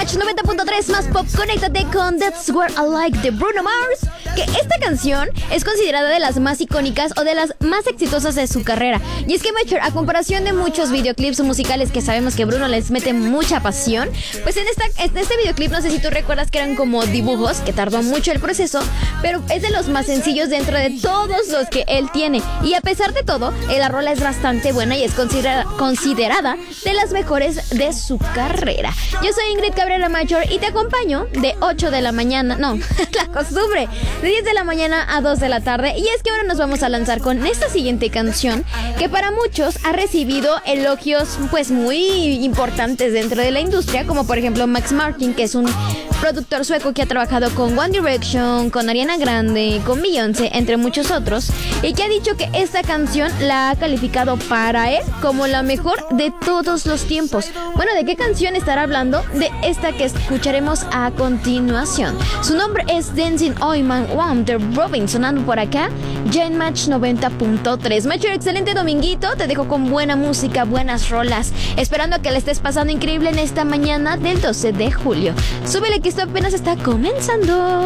Match 90.3 más pop, conéctate con That's Where I Like de Bruno Mars. Que esta canción es considerada de las más icónicas o de las más exitosas de su carrera. Y es que Matcher, a comparación de muchos videoclips musicales que sabemos que Bruno les mete mucha pasión, pues en este videoclip, no sé si tú recuerdas que eran como dibujos, que tardó mucho el proceso, pero es de los más sencillos dentro de todos los que él tiene. Y a pesar de todo, la rola es bastante buena y es considerada de las mejores de su carrera. Yo soy Ingrid Cabrera Matcher y te acompaño de 8 de la mañana, no, la costumbre, de 10 de la mañana a 2 de la tarde. Y es que ahora nos vamos a lanzar con esta siguiente canción, que para muchos ha recibido elogios pues muy importantes dentro de la industria, como por ejemplo Max Martin, que es un productor sueco que ha trabajado con One Direction, con Ariana Grande, con Beyoncé, entre muchos otros, y que ha dicho que esta canción la ha calificado para él como la mejor de todos los tiempos. Bueno, ¿de qué canción estará hablando? De esta que escucharemos a continuación. Su nombre es Dancing Oiman Wonder Robin, sonando por acá ya en Match 90.3. Matcher, excelente dominguito, te dejo con buena música, buenas rolas, esperando a que le estés pasando increíble en esta mañana del 12 de julio. Súbele que esto apenas está comenzando.